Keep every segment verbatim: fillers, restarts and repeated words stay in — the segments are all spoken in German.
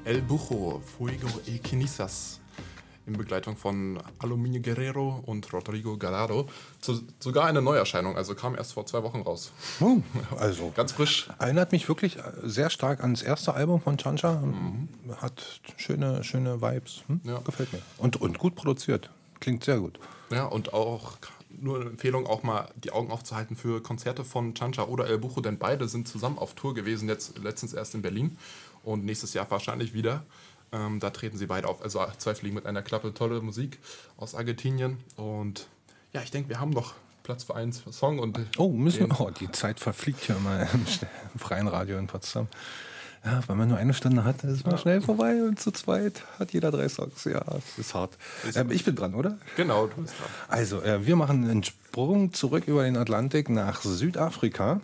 El Bujo, Fuego y Cenizas in Begleitung von Aluminio Guerrero und Rodrigo Gallardo. Zu, sogar eine Neuerscheinung, also kam erst vor zwei Wochen raus. Oh, also ganz frisch. Erinnert mich wirklich sehr stark ans erste Album von Chancha. Mhm. Hat schöne, schöne Vibes. Hm? Ja. Gefällt mir. Und, und gut produziert. Klingt sehr gut. Ja, und auch nur eine Empfehlung, auch mal die Augen aufzuhalten für Konzerte von Chancha oder El Bujo, denn beide sind zusammen auf Tour gewesen, jetzt letztens erst in Berlin und nächstes Jahr wahrscheinlich wieder. Ähm, da treten sie beide auf. Also zwei Fliegen mit einer Klappe, tolle Musik aus Argentinien. Und ja, ich denke, wir haben noch Platz für einen Song. Und oh, müssen wir. Oh, die Zeit verfliegt hier immer im, im freien Radio in Potsdam. Ja, wenn man nur eine Stunde hat, ist man ja. schnell vorbei und zu zweit hat jeder drei Songs. Ja, das ist hart. Ähm, ich bin dran, oder? Genau, du bist dran. Also, äh, wir machen einen Sprung zurück über den Atlantik nach Südafrika.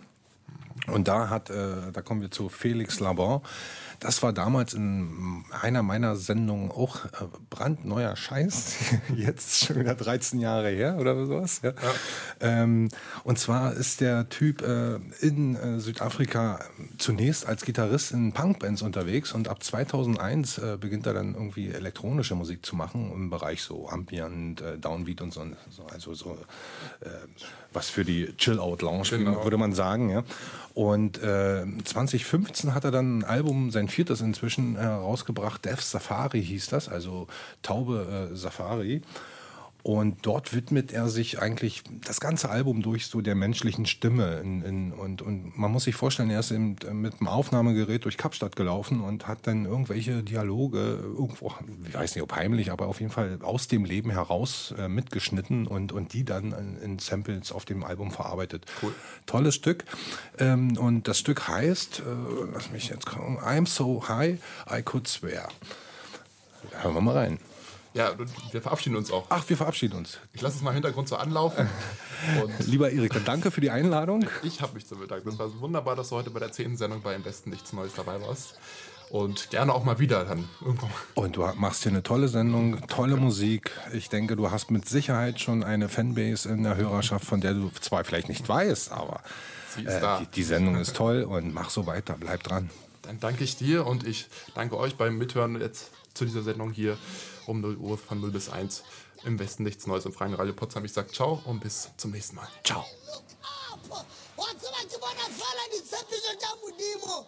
Und da hat, äh, da kommen wir zu Felix Labon. Das war damals in einer meiner Sendungen auch äh, brandneuer Scheiß. Jetzt schon wieder dreizehn Jahre her oder sowas. Ja. Ja. Ähm, und zwar ist der Typ äh, in äh, Südafrika zunächst als Gitarrist in Punkbands unterwegs und ab zweitausendeins äh, beginnt er dann irgendwie elektronische Musik zu machen im Bereich so Ambient, äh, Downbeat und so. Also so äh, was für die Chill-Out-Lounge, genau. würde man sagen. Ja. Und äh, zwanzig fünfzehn hat er dann ein Album, sein viertes inzwischen, herausgebracht. Death Safari hieß das, also Taube äh, Safari. Und dort widmet er sich eigentlich das ganze Album durch so der menschlichen Stimme. In, in, und, und man muss sich vorstellen, er ist eben mit dem Aufnahmegerät durch Kapstadt gelaufen und hat dann irgendwelche Dialoge irgendwo, ich weiß nicht ob heimlich, aber auf jeden Fall aus dem Leben heraus äh, mitgeschnitten und, und die dann in, in Samples auf dem Album verarbeitet. Cool. Tolles Stück. Ähm, und das Stück heißt, äh, lass mich jetzt kommen, I'm so high, I could swear. Hören wir mal rein. Ja, wir verabschieden uns auch. Ach, wir verabschieden uns. Ich lasse es mal im Hintergrund so anlaufen. Und lieber Erik, dann danke für die Einladung. Ich habe mich zu bedanken. Das war wunderbar, dass du heute bei der zehnten Sendung bei Im Besten Nichts Neues dabei warst. Und gerne auch mal wieder dann irgendwann. Und du machst hier eine tolle Sendung, tolle Musik. Ich denke, du hast mit Sicherheit schon eine Fanbase in der Hörerschaft, von der du zwar vielleicht nicht weißt, aber Sie ist äh, da. Die, die Sendung ist toll und mach so weiter, bleib dran. Dann danke ich dir und ich danke euch beim Mithören jetzt zu dieser Sendung hier um null Uhr von null bis eins im Westen nichts Neues im Freien Radio Potsdam. Ich sage ciao und bis zum nächsten Mal. Ciao.